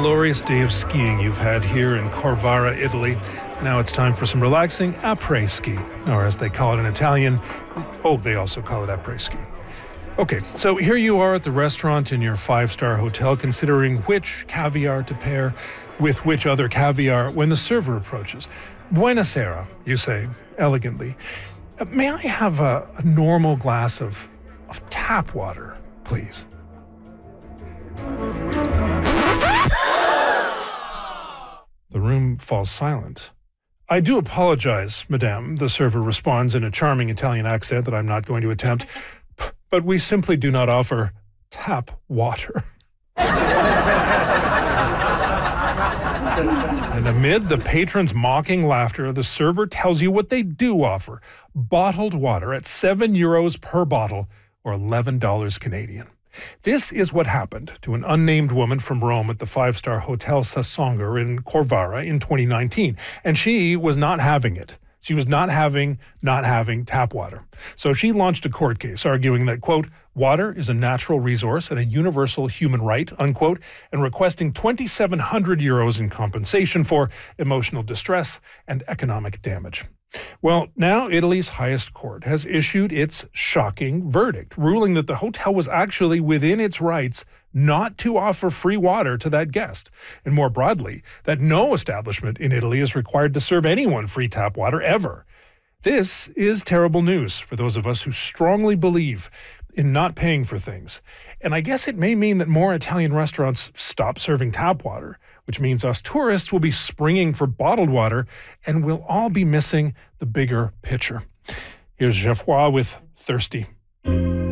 glorious day of skiing you've had here in Corvara, Italy. Now it's time for some relaxing après-ski, or as they call it in Italian, they also call it après-ski. Okay, so here you are at the restaurant in your five-star hotel considering which caviar to pair with which other caviar when the server approaches. Buonasera, you say, elegantly. May I have a normal glass of tap water, please? The room falls silent. I do apologize, madame, the server responds in a charming Italian accent that I'm not going to attempt, but we simply do not offer tap water. And amid the patron's mocking laughter, the server tells you what they do offer: bottled water at €7 per bottle, or $11 Canadian. This is what happened to an unnamed woman from Rome at the five-star Hotel Sassonger in Corvara in 2019, and she was not having it. She was not having tap water. So she launched a court case arguing that, quote, water is a natural resource and a universal human right, unquote, and requesting €2,700 in compensation for emotional distress and economic damage. Well, now Italy's highest court has issued its shocking verdict, ruling that the hotel was actually within its rights not to offer free water to that guest, and more broadly, that no establishment in Italy is required to serve anyone free tap water ever. This is terrible news for those of us who strongly believe in not paying for things. And I guess it may mean that more Italian restaurants stop serving tap water, which means us tourists will be springing for bottled water, and we'll all be missing the bigger picture. Here's Geoffroy with Thirsty.